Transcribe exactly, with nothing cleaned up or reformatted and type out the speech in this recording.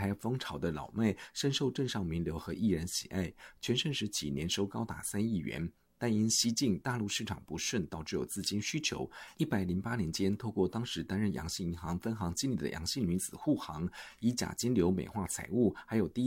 拍风潮的老妹，深受镇上名流和艺人喜爱，全盛时期年收高达三亿元。但因西进大陆市场不顺，导致有资金需求。一百零八年间，透过当时担任阳信银行分行经理的阳信女子护航，以假金流美化财务，还有低